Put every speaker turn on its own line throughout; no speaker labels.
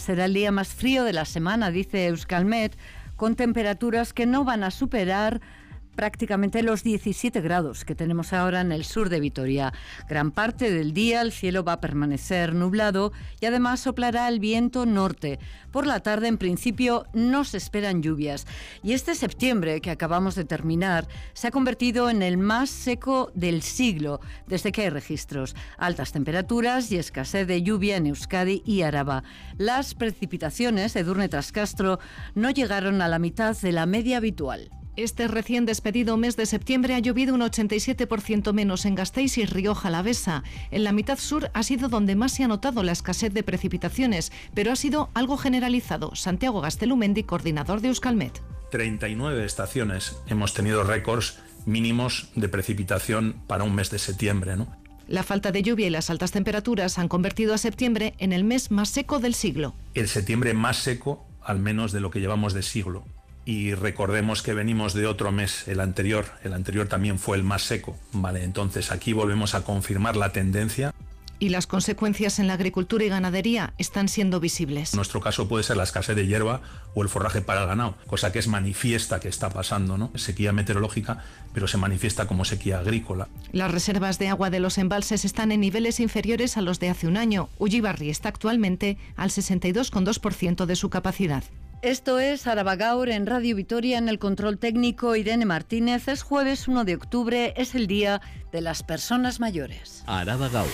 será el día más frío de la semana, dice Euskalmet, con temperaturas que no van a superar prácticamente los 17 grados que tenemos ahora en el sur de Vitoria. Gran parte del día el cielo va a permanecer nublado y además soplará el viento norte. Por la tarde, en principio, no se esperan lluvias. Y este septiembre que acabamos de terminar se ha convertido en el más seco del siglo, desde que hay registros. Altas temperaturas y escasez de lluvia en Euskadi y Araba. Las precipitaciones, Edurne Trascastro, no llegaron a la mitad de la media habitual.
Este recién despedido mes de septiembre ha llovido un 87% menos en Gasteiz y Rioja Alavesa. En la mitad sur ha sido donde más se ha notado la escasez de precipitaciones, pero ha sido algo generalizado. Santiago Gaztelumendi, coordinador de Euskalmet.
39 estaciones hemos tenido récords mínimos de precipitación para un mes de septiembre, ¿no?
La falta de lluvia y las altas temperaturas han convertido a septiembre en el mes más seco del siglo.
El septiembre más seco, al menos de lo que llevamos de siglo. Y recordemos que venimos de otro mes, el anterior también fue el más seco, ¿vale? Entonces aquí volvemos a confirmar la tendencia.
Y las consecuencias en la agricultura y ganadería están siendo visibles.
En nuestro caso puede ser la escasez de hierba o el forraje para el ganado, cosa que es manifiesta que está pasando, ¿no? Sequía meteorológica, pero se manifiesta como sequía agrícola.
Las reservas de agua de los embalses están en niveles inferiores a los de hace un año. Ullibarri está actualmente al 62,2% de su capacidad.
Esto es Araba Gaur en Radio Vitoria, en el control técnico Irene Martínez. Es jueves 1 de octubre, es el Día de las Personas Mayores.
Araba Gaur.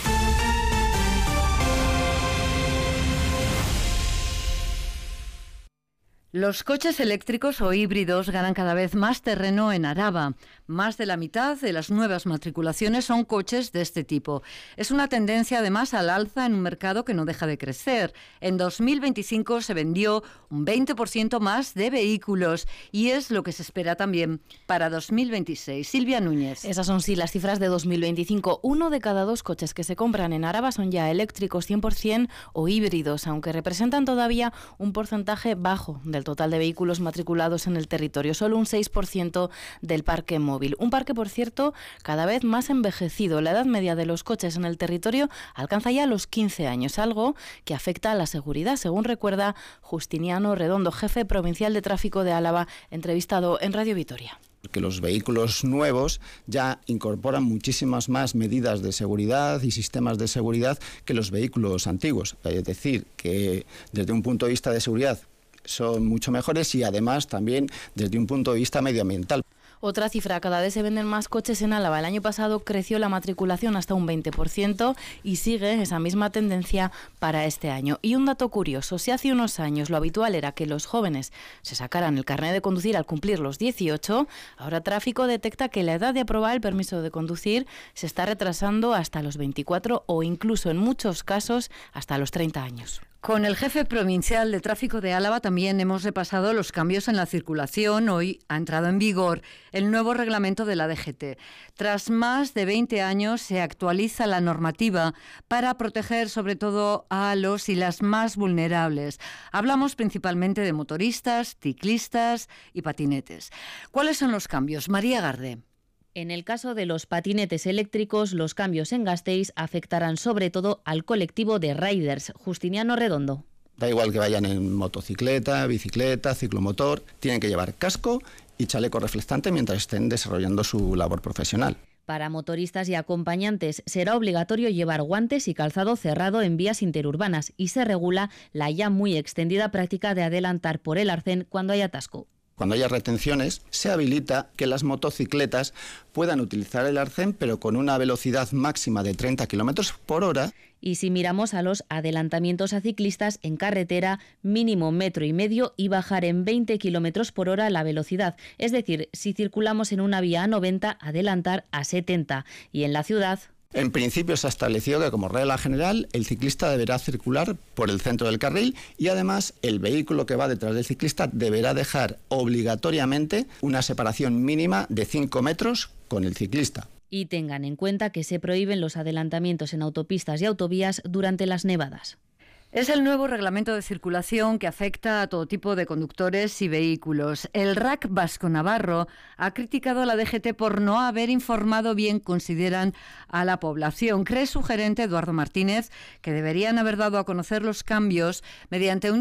Los coches eléctricos o híbridos ganan cada vez más terreno en Araba. Más de la mitad de las nuevas matriculaciones son coches de este tipo. Es una tendencia además al alza en un mercado que no deja de crecer. En 2025 se vendió un 20% más de vehículos y es lo que se espera también para 2026. Silvia Núñez.
Esas son sí las cifras de 2025. 1 de cada 2 coches que se compran en Araba son ya eléctricos 100% o híbridos, aunque representan todavía un porcentaje bajo del total de vehículos matriculados en el territorio, solo un 6% del parque móvil. Un parque, por cierto, cada vez más envejecido. La edad media de los coches en el territorio alcanza ya los 15 años, algo que afecta a la seguridad, según recuerda Justiniano Redondo, jefe provincial de tráfico de Álava, entrevistado en Radio Vitoria.
Que los vehículos nuevos ya incorporan muchísimas más medidas de seguridad y sistemas de seguridad que los vehículos antiguos. Es decir, que desde un punto de vista de seguridad son mucho mejores y además también desde un punto de vista medioambiental.
Otra cifra, cada vez se venden más coches en Álava. El año pasado creció la matriculación hasta un 20% y sigue esa misma tendencia para este año. Y un dato curioso, si hace unos años lo habitual era que los jóvenes se sacaran el carnet de conducir al cumplir los 18, ahora Tráfico detecta que la edad de aprobar el permiso de conducir se está retrasando hasta los 24 o incluso en muchos casos hasta los 30 años.
Con el jefe provincial de tráfico de Álava también hemos repasado los cambios en la circulación. Hoy ha entrado en vigor el nuevo reglamento de la DGT. Tras más de 20 años se actualiza la normativa para proteger sobre todo a los y las más vulnerables. Hablamos principalmente de motoristas, ciclistas y patinetes. ¿Cuáles son los cambios? María Garde.
En el caso de los patinetes eléctricos, los cambios en Gasteiz afectarán sobre todo al colectivo de riders. Justiniano Redondo.
Da igual que vayan en motocicleta, bicicleta, ciclomotor, tienen que llevar casco y chaleco reflectante mientras estén desarrollando su labor profesional.
Para motoristas y acompañantes será obligatorio llevar guantes y calzado cerrado en vías interurbanas y se regula la ya muy extendida práctica de adelantar por el arcén cuando hay atasco.
Cuando haya retenciones, se habilita que las motocicletas puedan utilizar el arcén, pero con una velocidad máxima de 30 km por hora.
Y si miramos a los adelantamientos a ciclistas en carretera, mínimo 1,5 metros y bajar en 20 km por hora la velocidad. Es decir, si circulamos en una vía a 90, adelantar a 70. Y en la ciudad...
En principio se ha establecido que como regla general el ciclista deberá circular por el centro del carril y además el vehículo que va detrás del ciclista deberá dejar obligatoriamente una separación mínima de 5 metros con el ciclista.
Y tengan en cuenta que se prohíben los adelantamientos en autopistas y autovías durante las nevadas.
Es el nuevo reglamento de circulación que afecta a todo tipo de conductores y vehículos. El RAC Vasco Navarro ha criticado a la DGT por no haber informado bien, consideran, a la población. Cree su gerente, Eduardo Martínez, que deberían haber dado a conocer los cambios mediante un